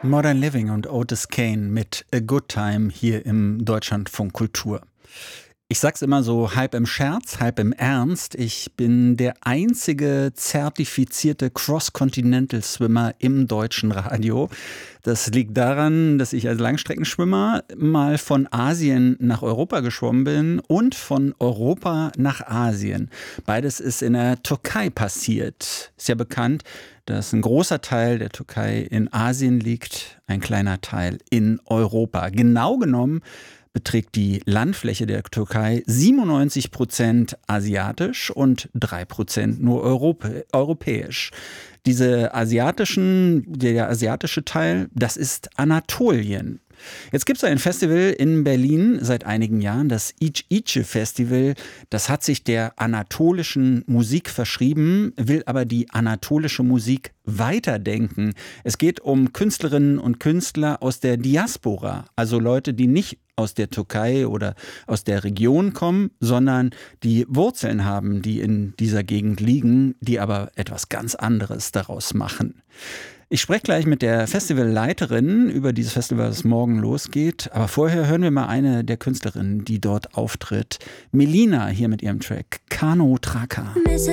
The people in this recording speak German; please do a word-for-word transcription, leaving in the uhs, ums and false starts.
Modern Living und Otis Kane mit A Good Time hier im Deutschlandfunk Kultur. Ich sag's immer so halb im Scherz, halb im Ernst. Ich bin der einzige zertifizierte Cross-Continental-Swimmer im deutschen Radio. Das liegt daran, dass ich als Langstreckenschwimmer mal von Asien nach Europa geschwommen bin und von Europa nach Asien. Beides ist in der Türkei passiert. Ist ja bekannt, dass ein großer Teil der Türkei in Asien liegt, ein kleiner Teil in Europa. Genau genommen beträgt die Landfläche der Türkei siebenundneunzig Prozent asiatisch und drei Prozent nur Europä- europäisch. Diese asiatischen, der asiatische Teil, das ist Anatolien. Jetzt gibt es ein Festival in Berlin seit einigen Jahren, das İç-İçe Festival. Das hat sich der anatolischen Musik verschrieben, will aber die anatolische Musik weiterdenken. Es geht um Künstlerinnen und Künstler aus der Diaspora, also Leute, die nicht aus der Türkei oder aus der Region kommen, sondern die Wurzeln haben, die in dieser Gegend liegen, die aber etwas ganz anderes daraus machen. Ich spreche gleich mit der Festivalleiterin über dieses Festival, das morgen losgeht. Aber vorher hören wir mal eine der Künstlerinnen, die dort auftritt. Melina hier mit ihrem Track Kano Traka.